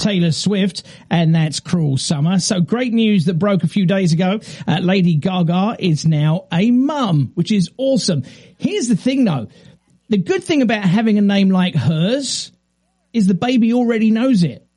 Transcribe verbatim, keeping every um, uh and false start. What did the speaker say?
Taylor Swift, and that's Cruel Summer. So great news that broke a few days ago. Uh, Lady Gaga is now a mum, which is awesome. Here's the thing though. The good thing about having a name like hers is the baby already knows it.